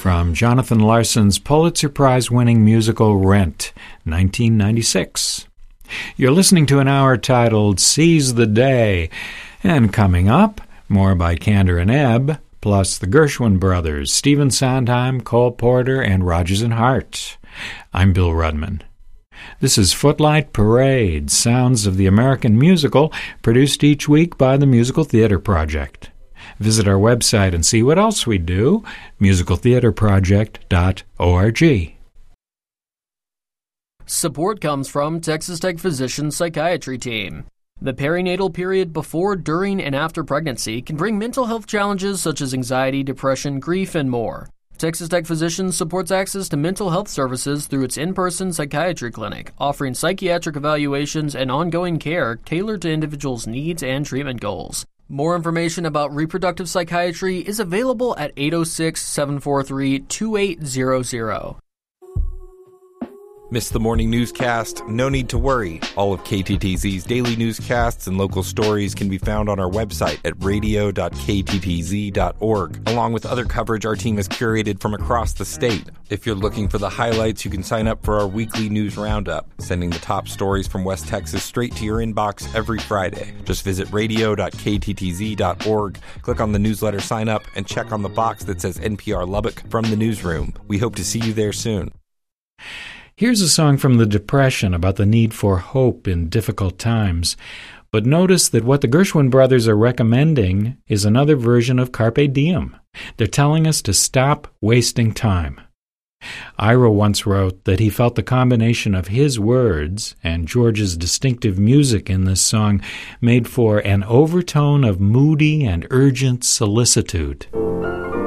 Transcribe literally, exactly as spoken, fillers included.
from Jonathan Larson's Pulitzer Prize-winning musical Rent, nineteen ninety-six. You're listening to an hour titled Seize the Day, and coming up, more by Kander and Ebb, plus the Gershwin brothers, Stephen Sondheim, Cole Porter, and Rodgers and Hart. I'm Bill Rudman. This is Footlight Parade, sounds of the American musical, produced each week by the Musical Theater Project. Visit our website and see what else we do, musical theater project dot org. Support comes from Texas Tech Physicians Psychiatry Team. The perinatal period before, during, and after pregnancy can bring mental health challenges such as anxiety, depression, grief, and more. Texas Tech Physicians supports access to mental health services through its in-person psychiatry clinic, offering psychiatric evaluations and ongoing care tailored to individuals' needs and treatment goals. More information about reproductive psychiatry is available at eight oh six, seven four three, two eight zero zero. Missed the morning newscast? No need to worry. All of K T T Z's daily newscasts and local stories can be found on our website at radio dot k t t z dot org, along with other coverage our team has curated from across the state. If you're looking for the highlights, you can sign up for our weekly news roundup, sending the top stories from West Texas straight to your inbox every Friday. Just visit radio dot k t t z dot org, click on the newsletter sign up, and check on the box that says N P R Lubbock from the newsroom. We hope to see you there soon. Here's a song from the Depression about the need for hope in difficult times. But notice that what the Gershwin brothers are recommending is another version of Carpe Diem. They're telling us to stop wasting time. Ira once wrote that he felt the combination of his words and George's distinctive music in this song made for an overtone of moody and urgent solicitude.